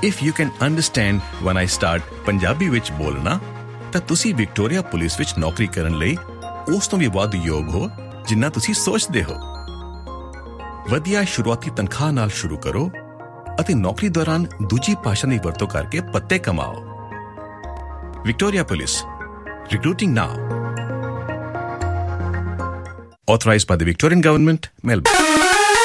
If you can understand one I start Punjabi ਵਿੱਚ ਬੋਲਣਾ ਤਾਂ ਤੁਸੀਂ ਵਿਕਟੋਰੀਆ ਪੁਲਿਸ ਵਿੱਚ ਨੌਕਰੀ ਕਰਨ ਲਈ ਉਸ ਤੋਂ ਵੀ ਵੱਧ ਯੋਗ ਹੋ ਜਿੰਨਾ ਤੁਸੀਂ ਸੋਚਦੇ ਹੋ। ਵਧੀਆ ਸ਼ੁਰੂਆਤੀ ਤਨਖਾਹ ਨਾਲ ਸ਼ੁਰੂ ਕਰੋ ਅਤੇ ਨੌਕਰੀ ਦੌਰਾਨ ਦੂਜੀ ਭਾਸ਼ਾ ਦੀ ਵਰਤੋਂ ਕਰਕੇ ਪੱਤੇ ਕਮਾਓ। Victoria police, recruiting now. Authorized by the Victorian Government, Melbourne.